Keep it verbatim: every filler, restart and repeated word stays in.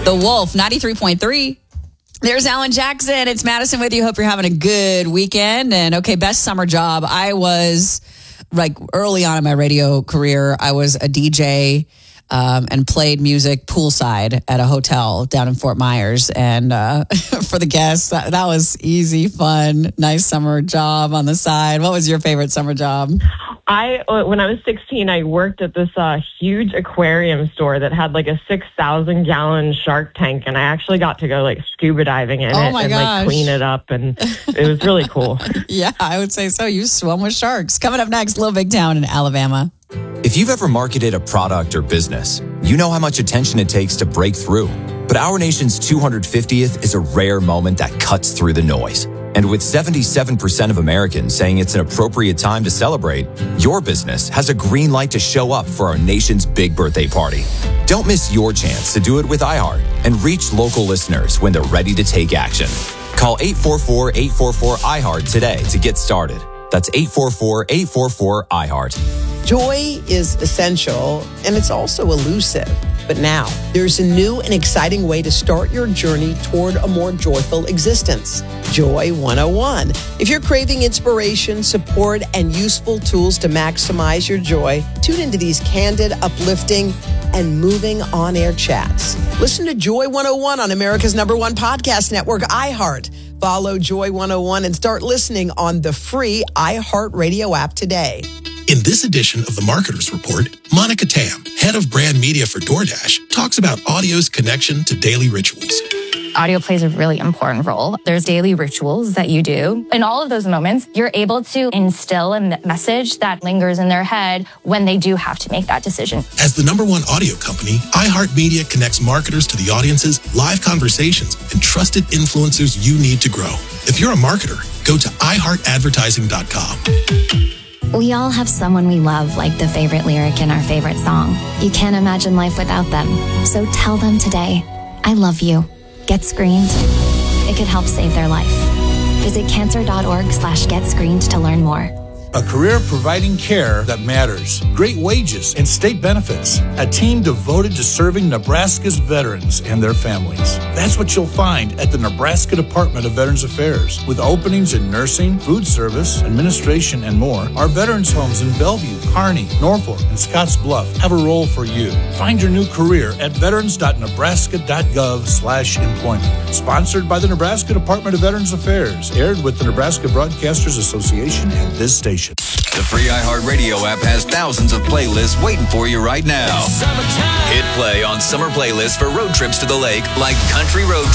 The Wolf, ninety-three point three. There's Alan Jackson. It's Madison with you. Hope you're having a good weekend. And okay, best summer job. I was like early on in my radio career, I was a D J um, and played music poolside at a hotel down in Fort Myers. And uh, for the guests, that, that was easy, fun, nice summer job on the side. What was your favorite summer job? I, when I was sixteen, I worked at this uh, huge aquarium store that had like a six thousand gallon shark tank. And I actually got to go like scuba diving in Oh it my and gosh. like clean it up. And it was really cool. Yeah, I would say so. You swim with sharks. Coming up next, Little Big Town in Alabama. If you've ever marketed a product or business, you know how much attention it takes to break through. But our nation's two hundred fiftieth is a rare moment that cuts through the noise. And with seventy-seven percent of Americans saying it's an appropriate time to celebrate, your business has a green light to show up for our nation's big birthday party. Don't miss your chance to do it with iHeart and reach local listeners when they're ready to take action. Call eight four four, eight four four, iHeart today to get started. That's eight four four, eight four four, iHeart. Joy is essential, and it's also elusive. But now, there's a new and exciting way to start your journey toward a more joyful existence. Joy one oh one. If you're craving inspiration, support, and useful tools to maximize your joy, tune into these candid, uplifting, and moving on-air chats. Listen to Joy one oh one on America's number one podcast network, iHeart. Follow Joy one oh one and start listening on the free iHeartRadio app today. In this edition of the Marketers Report, Monica Tam, head of brand media for DoorDash, talks about audio's connection to daily rituals. Audio plays a really important role. There's daily rituals that you do. In all of those moments, you're able to instill a message that lingers in their head when they do have to make that decision. As the number one audio company, iHeartMedia connects marketers to the audiences, live conversations, and trusted influencers you need to grow. If you're a marketer, go to i heart advertising dot com. We all have someone we love, like the favorite lyric in our favorite song. You can't imagine life without them. So tell them today, I love you. Get screened. It could help save their life. Visit cancer.org slash get screened to learn more. A career providing care that matters, great wages, and state benefits. A team devoted to serving Nebraska's veterans and their families. That's what you'll find at the Nebraska Department of Veterans Affairs. With openings in nursing, food service, administration, and more, our veterans homes in Bellevue, Kearney, Norfolk, and Scotts Bluff have a role for you. Find your new career at veterans.nebraska.gov slash employment. Sponsored by the Nebraska Department of Veterans Affairs. Aired with the Nebraska Broadcasters Association and this station. The free iHeartRadio app has thousands of playlists waiting for you right now. Hit play on summer playlists for road trips to the lake like Country Road